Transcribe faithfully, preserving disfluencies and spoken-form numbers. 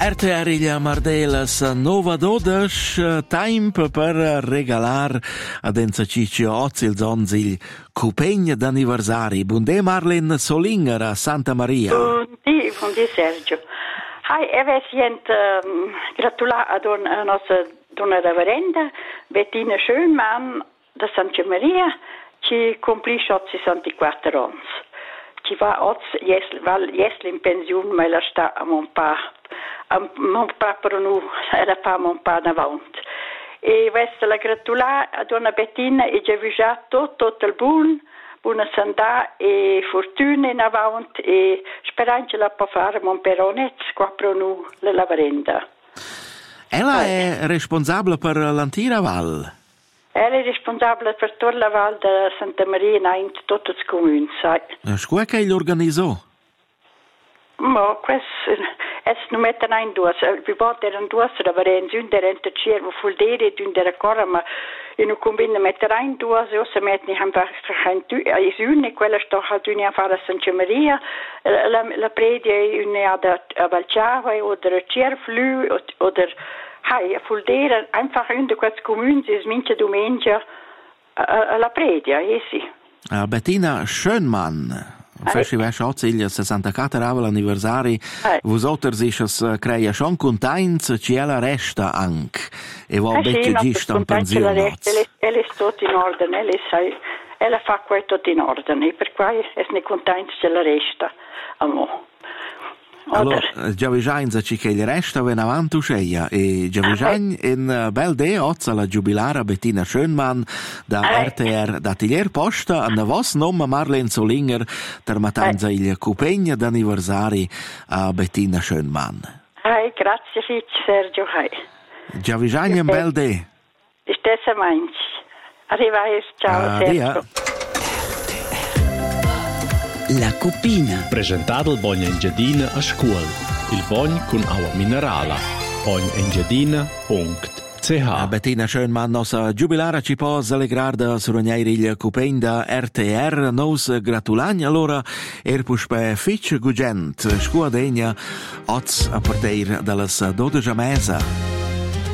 R T R il Mardelas Nova dodici, tempo per regalar ad Enza Ciccio Ozil Zonzil cupegna d'anniversari. Buondì Marlene Solinger a Santa Maria. Buondì, buondì Sergio. Hai, e sient um, gratulare a, don, a nostra donna reverenda Bettina Schönmann da Santa Maria, ci complisce sessantaquattro anni. Ci va oggi jesl in pensione, ma la sta a mon pa, a mon pa per nu, era fa mon pa davanti. E questa la gratulare a donna Bettina e già viaggiato tutto, tutto il buon, buona sanità e fortuna in avanti e sperando che la può fare mon peronetto qua per nu la lavarenda. Ella è responsabile per l'Antira Val? Ella è responsabile per tutta la Val di Santa Maria in tutti i comuni, sai. Scusa che l'organizzò? Ma questo è non mettere in due. Vi volte erano due, da varenti, un era in cervo fuldere, un era ancora, ma in un combine mettere in due, o se mettono einfach in due, è una, quella sto a due a fare a Santa Maria, la, la predia è una a Valciava, o a Cerflü, o a Hai, a fuldere, einfach in questi comuni, si smincia domenica alla predia, eh sì. Uh, Bettina Schönmann, festival Ozil sessantaquattro anniversari, vosoter sich creia schon contents, ci ella resta anche, e va eh becce sì, gista in pensione. Ella è tutto in ordine, ella, sai, ella fa qua tutto in ordine, e per cui è ne contenta che la resta, amo. Allora, già vigianza ci che il resta ven avanti usceia e già vigin in bel de ozza la giubilara Bettina Schönmann da R T R da Tilier Posta a vos nome Marlene Solinger ter matanza il cupegna d'anniversari a Bettina Schönmann. Hai, grazie Fitch Sergio, hai. Già vigin in bel de. Di stessa manci. Arriva, ciao Sergio. La Cupina. Presentato il Bogna Engiadina a scuola. Il Bogn con acqua minerale. bogn engiadina punto c h. Bettina Schönmann, nostra giubilara ci può allegrar da surognaire il cupegn da R T R. Nos gratulagna allora er puspe fitch gugent. Scuadegna oz a partir dalle dodici mesa.